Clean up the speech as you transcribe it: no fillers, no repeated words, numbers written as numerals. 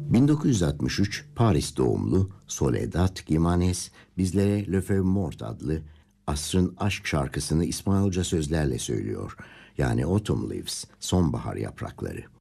1963 Paris doğumlu Soledad Gimenez bizlere Le Feuille Morte adlı asrın aşk şarkısını İspanyolca sözlerle söylüyor. Yani Autumn Leaves, sonbahar yaprakları.